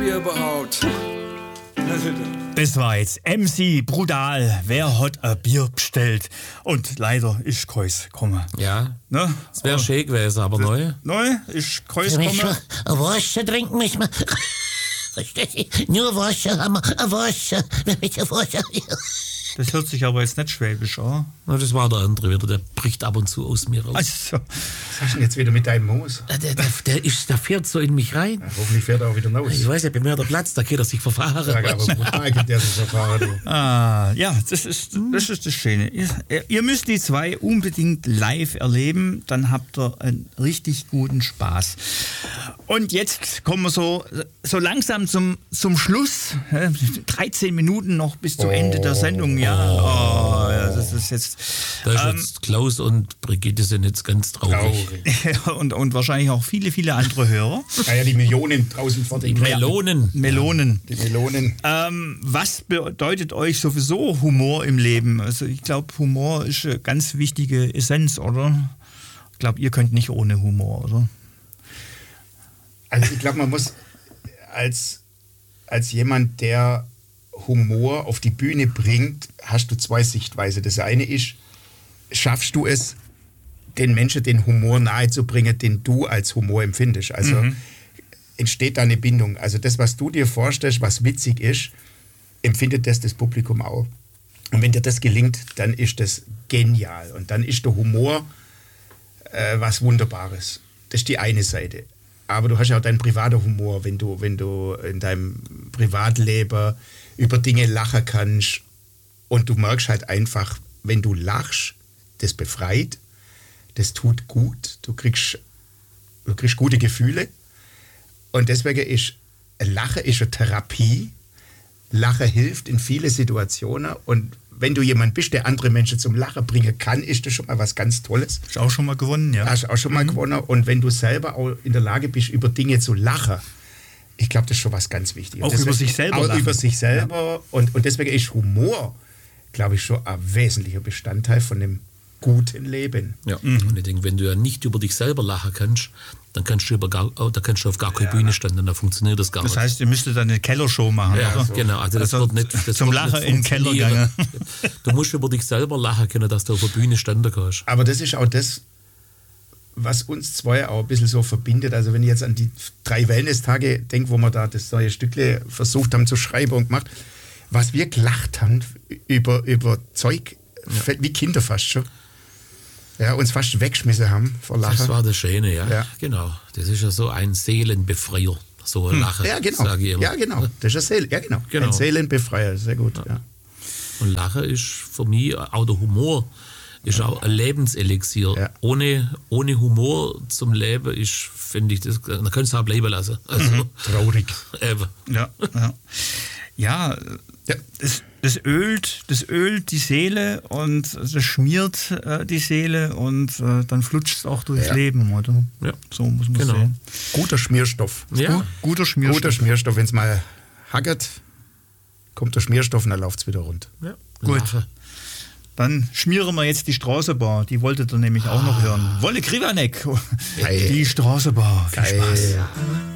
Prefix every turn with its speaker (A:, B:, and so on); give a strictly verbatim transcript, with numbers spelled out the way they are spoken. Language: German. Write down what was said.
A: ihr überhaupt?
B: Das war jetzt M C Brutal. Wer hat ein Bier bestellt? Und leider ist Kreuz gekommen.
C: Ja,
B: ne?
C: Es wäre schön gewesen, aber neu.
B: Neu ist Kreuz
D: Für mich
B: gekommen.
D: ein Wasser trinken müssen wir. Verstehst du? Nur Wasser haben wir. Ein Wasser. Mit dem Wasser.
B: Das hört sich aber jetzt nicht schwäbisch an.
C: Na, das war der andere wieder, der bricht ab und zu aus mir raus.
B: Also,
E: Was hast du denn jetzt wieder mit deinem Moos?
C: Der, der, der, ist, der fährt so in mich rein.
E: Ja, hoffentlich fährt er auch wieder raus.
C: Ich weiß nicht, bei mir der Platz, da kann er sich verfahren.
E: Sag, aber brutal gibt der sich verfahren. Du.
B: ah, ja, das ist, das ist das Schöne. Ihr, ihr müsst die zwei unbedingt live erleben, dann habt ihr einen richtig guten Spaß. Und jetzt kommen wir so, so langsam zum, zum Schluss. dreizehn Minuten noch bis zum
E: Oh.
B: Ende der Sendung. Ja, oh, ja das ist jetzt...
C: Da ist
B: ähm,
C: jetzt Klaus und Brigitte sind jetzt ganz traurig.
E: Traurig.
B: und, und wahrscheinlich auch viele, viele andere Hörer.
E: Ja, ja, die Millionen draußen vor
C: Die
E: dem
C: Melonen.
B: Melonen.
E: Die Melonen.
B: Ähm, was bedeutet euch sowieso Humor im Leben? Also ich glaube, Humor ist eine ganz wichtige Essenz, oder? Ich glaube, ihr könnt nicht ohne Humor, oder?
E: Also ich glaube, man muss als, als jemand, der Humor auf die Bühne bringt, hast du zwei Sichtweisen. Das eine ist, schaffst du es, den Menschen den Humor nahezubringen, den du als Humor empfindest. Also mhm. entsteht da eine Bindung. Also das, was du dir vorstellst, was witzig ist, empfindet das das Publikum auch. Und wenn dir das gelingt, dann ist das genial. Und dann ist der Humor äh, was Wunderbares. Das ist die eine Seite. Aber du hast ja auch deinen privaten Humor, wenn du, wenn du in deinem Privatleben über Dinge lachen kannst und du merkst halt einfach, wenn du lachst, das befreit, das tut gut, du kriegst, du kriegst gute Gefühle und deswegen ist Lachen ist eine Therapie. Lachen hilft in viele Situationen und wenn du jemand bist, der andere Menschen zum Lachen bringen kann, ist das schon mal was ganz Tolles.
B: Hast du auch schon mal gewonnen, ja?
E: Hast auch schon mal mhm. gewonnen. Und wenn du selber auch in der Lage bist, über Dinge zu lachen, ich glaube, das ist schon was ganz Wichtiges.
B: Auch
E: deswegen,
B: über sich selber
E: Auch
B: lachen.
E: über sich selber. Ja. Und, und deswegen ist Humor, glaube ich, schon ein wesentlicher Bestandteil von dem guten Leben.
C: Ja. Mhm. Und ich denke, wenn du ja nicht über dich selber lachen kannst, dann kannst du, über gar, oh, da kannst du auf gar keine ja. Bühne stehen, dann funktioniert das gar
B: das
C: nicht.
B: Das heißt, ihr müsstet dann eine Kellershow machen,
C: ja,
B: oder?
C: So. Genau, also das
B: also
C: wird nicht, das
B: zum
C: wird
B: Lachen
C: nicht
B: in den Keller gegangen.
C: Du musst über dich selber lachen können, dass du auf der Bühne stehen kannst.
E: Aber das ist auch das, was uns zwei auch ein bisschen so verbindet. Also wenn ich jetzt an die drei Wellness-Tage denke, wo wir da das neue Stückle versucht haben zu schreiben und gemacht, was wir gelacht haben über, über Zeug, ja. wie Kinder fast schon. Ja, uns fast weggeschmissen haben vor Lachen.
C: Das war das Schöne, ja.
E: ja.
C: Genau. Das ist ja so ein Seelenbefreier, so ein Lachen.
E: Ja, genau.
C: Sag ich immer.
E: Ja, genau. Das ist ein Seele, ja, genau.
C: genau.
E: Ein Seelenbefreier, sehr gut. Ja.
C: Ja. Und Lachen ist für mich, auch der Humor, ist auch ein Lebenselixier. Ja. Ohne, ohne Humor zum Leben ist, finde ich, das, da kannst du auch bleiben lassen. Also,
E: mhm. Traurig.
C: Eben.
B: Ja, ja. ja, ja. Das, das ölt, das ölt die Seele und das schmiert äh, die Seele und äh, dann flutscht es auch durchs
E: ja.
B: Leben, oder?
C: Ja.
B: So muss man
E: genau.
B: sehen.
E: Guter Schmierstoff.
C: Ja.
B: Gut, guter Schmierstoff.
E: Guter Schmierstoff. Wenn es mal hackert, kommt der Schmierstoff und dann läuft es wieder rund.
C: Ja.
B: Gut.
C: Lachen.
B: Dann schmieren wir jetzt die Straßenbar. Die wolltet ihr nämlich auch noch hören. Wolle Krivanek. Die Straßenbar. Viel
E: Geil.
B: Spaß.